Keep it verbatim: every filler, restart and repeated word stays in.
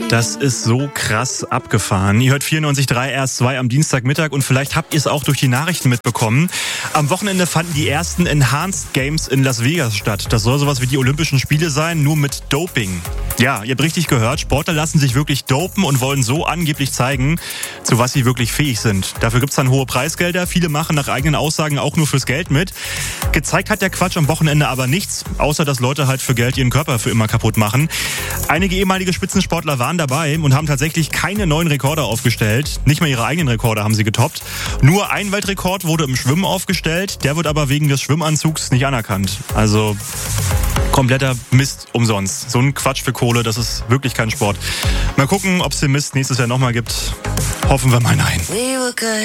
Das ist so krass abgefahren. Ihr hört vierundneunzig Komma drei R S zwei am Dienstagmittag und vielleicht habt ihr es auch durch die Nachrichten mitbekommen. Am Wochenende fanden die ersten Enhanced Games in Las Vegas statt. Das soll sowas wie die Olympischen Spiele sein, nur mit Doping. Ja, ihr habt richtig gehört, Sportler lassen sich wirklich dopen und wollen so angeblich zeigen, zu was sie wirklich fähig sind. Dafür gibt's dann hohe Preisgelder. Viele machen nach eigenen Aussagen auch nur fürs Geld mit. Gezeigt hat der Quatsch am Wochenende aber nichts, außer dass Leute halt für Geld ihren Körper für immer kaputt machen. Einige ehemalige Spitzensportler waren dabei und haben tatsächlich keine neuen Rekorde aufgestellt. Nicht mal ihre eigenen Rekorde haben sie getoppt. Nur ein Weltrekord wurde im Schwimmen aufgestellt. Der wird aber wegen des Schwimmanzugs nicht anerkannt. Also kompletter Mist umsonst. So ein Quatsch für Kohle, das ist wirklich kein Sport. Mal gucken, ob es den Mist nächstes Jahr nochmal gibt. Hoffen wir mal nein.